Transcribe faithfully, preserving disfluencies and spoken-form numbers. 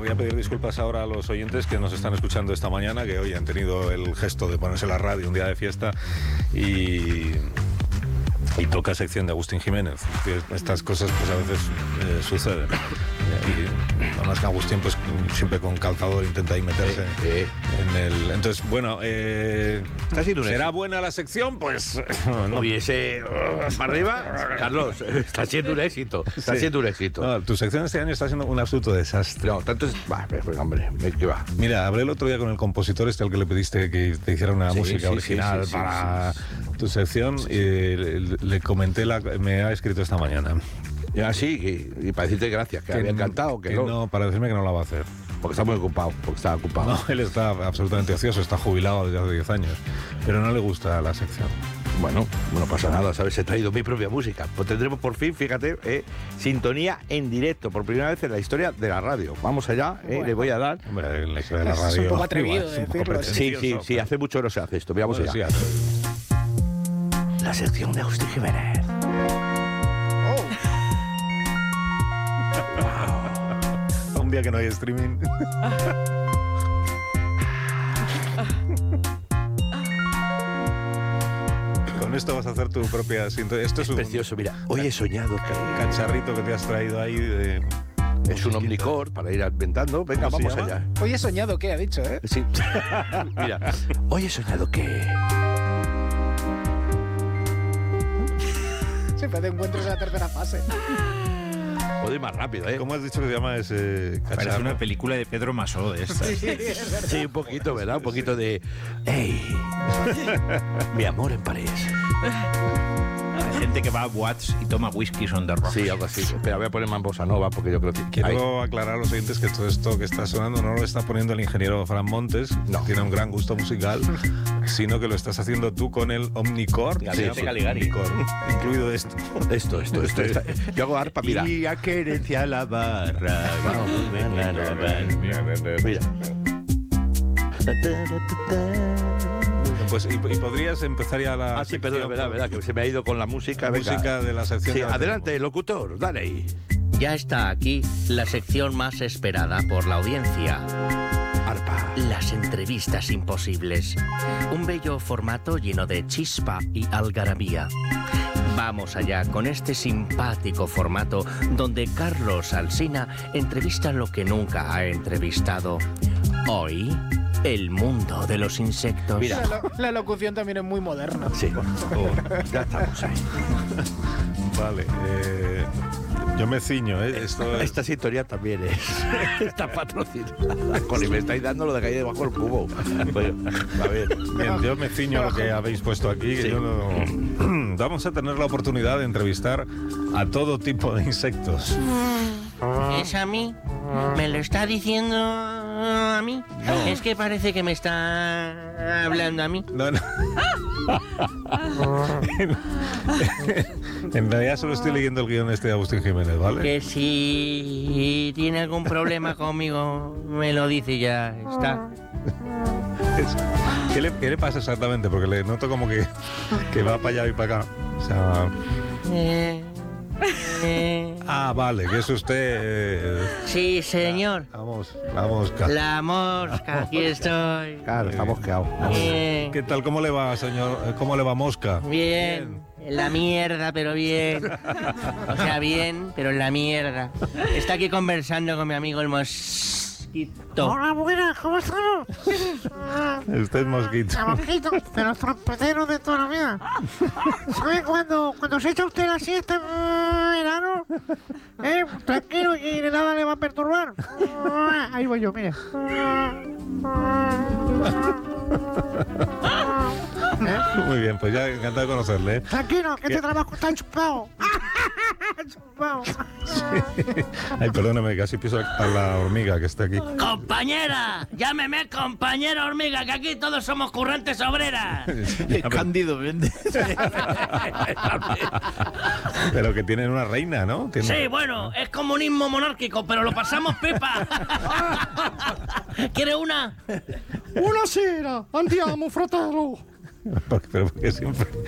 voy a pedir disculpas ahora a los oyentes que nos están escuchando esta mañana, que hoy han tenido el gesto de ponerse la radio un día de fiesta y... y toca sección de Agustín Jiménez. Estas cosas pues a veces eh, suceden. Y además que Agustín pues siempre con calzador intenta ahí meterse eh, eh. en el... Entonces, bueno, eh, ¿será éxito? Buena la sección? Pues... No. Hubiese... ¿Para arriba? Carlos, está siendo un éxito. Está sí. siendo un éxito. No, tu sección este año está siendo un absoluto desastre. No, tanto es... Bah, pues, hombre, ¿qué va? Mira, hablé el otro día con el compositor este al que le pediste que te hiciera una sí, música sí, original sí, sí, para sí, sí, sí. tu sección sí, sí. y le, le comenté, la, me ha escrito esta mañana. Ah, sí, y, y para decirte gracias, que, que había encantado. Que, que no. no, para decirme que no la va a hacer. Porque está muy ocupado, porque está ocupado. No, él está absolutamente ocioso, está jubilado desde hace diez años, pero no le gusta la sección. Bueno, no pasa nada, ¿sabes? He traído mi propia música. Pues tendremos por fin, fíjate, eh, sintonía en directo, por primera vez en la historia de la radio. Vamos allá, eh, bueno, le voy a dar... Hombre, en la historia de la radio... Es un poco atrevido es un poco decirlo. Sí, sí, sí, hace mucho que no se hace esto. Veamos bueno, allá. Sí, la sección de Agustín Jiménez. Un día que no hay streaming. Con esto vas a hacer tu propia sintonía. Esto es, es un precioso, mira. Hoy he soñado que... cacharrito que te has traído ahí de... Es un omnicore para ir inventando. Venga, vamos allá. Hoy he soñado que ha dicho, ¿eh? Sí. Mira, hoy he soñado que... Siempre te encuentras en la tercera fase. Puedo ir más rápido, ¿eh? ¿Cómo has dicho que se llama ese cacharro? Parece una película de Pedro Masó de esta. Sí, sí, un poquito, ¿verdad? Un poquito de... ¡Ey! Mi amor en París. Hay gente que va a Watts y toma whisky on the rocks. Sí, algo así. Espera, voy a poner más bossa nova porque yo creo que... Quiero Ay. aclarar a los oyentes que todo esto que está sonando no lo está poniendo el ingeniero Fran Montes, no. que tiene un gran gusto musical, sino que lo estás haciendo tú con el Omnicore. Sí, sí. Omnicore, incluido esto. Esto, esto, esto. esto. Yo hago arpa, mira. Y a querencia la barra. Mira. Pues, y, y podrías empezar ya la... Ah, sí, perdón, verdad, verdad, que se me ha ido con la música. La música de la sección. Sí, de la adelante, tiempo. Locutor, dale ahí. Ya está aquí la sección más esperada por la audiencia. Arpa. Las entrevistas imposibles. Un bello formato lleno de chispa y algarabía. Vamos allá con este simpático formato donde Carlos Alsina entrevista lo que nunca ha entrevistado. Hoy... el mundo de los insectos. Mira, la, la locución también es muy moderna. Sí, oh, ya estamos ahí. Vale, eh, yo me ciño, ¿eh? Esto es... Esta sintonía también es. Está patrocinada. Coli, me estáis dando lo de caer debajo del cubo. Bueno, a ver. Bien, yo me ciño a lo que habéis puesto aquí. Que sí. Yo no... Vamos a tener la oportunidad de entrevistar a todo tipo de insectos. ¿Es a mí? ¿Me lo está diciendo a mí? No. Es que parece que me está hablando a mí. No, no. En realidad solo estoy leyendo el guión este de Agustín Jiménez, ¿vale? Que si tiene algún problema conmigo, me lo dice y ya está. ¿Qué le, ¿Qué le pasa exactamente? Porque le noto como que, que va para allá y para acá. O sea... Eh... Eh... Ah, vale, que es usted... Eh... Sí, señor. La, la mosca. La mosca, la mosca aquí estoy. Claro, está mosqueado. Bien. ¿Qué tal? ¿Cómo le va, señor? ¿Cómo le va, mosca? Bien. En la mierda, pero bien. O sea, bien, pero en la mierda. Está aquí conversando con mi amigo el mosquito. Hola, buenas, ¿cómo estamos? Usted es mosquito. El mosquito, de los trompeteros de toda la vida. ¿Sabe cuando, cuando se echa usted la siesta en verano? Eh, tranquilo, y nada le va a perturbar. Ahí voy yo, mire. ¿Eh? Muy bien, pues ya encantado de conocerle. Tranquilo, que este trabajo está chupado. Chupado. Sí. Ay, perdóname, casi piso a la hormiga que está aquí. ¡Compañera! ¡Llámeme compañera hormiga, que aquí todos somos currantes obreras! Cándido vende. Pero que tienen una reina, ¿no? ¿Tienen... Sí, bueno, es comunismo monárquico, pero lo pasamos pipa. ¿Quiere una? Una sera, andiamo, fratello. Porque, pero porque siempre,